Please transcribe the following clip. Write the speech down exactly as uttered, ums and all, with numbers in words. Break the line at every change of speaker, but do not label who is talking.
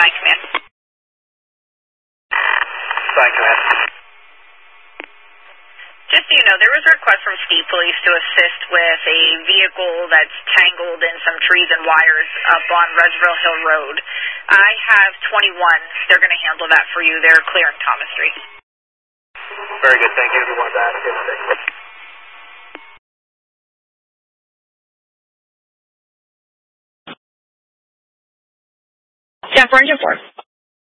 Fine Command.
Fine Command.
Just so you know, there was a request from Steve Police to assist with a vehicle that's tangled in some trees and wires up on Resville Hill Road. I have twenty-one. They're going to handle that for you. They're clearing Thomas Street.
Very good. Thank you. You want that?
Staff four engine four.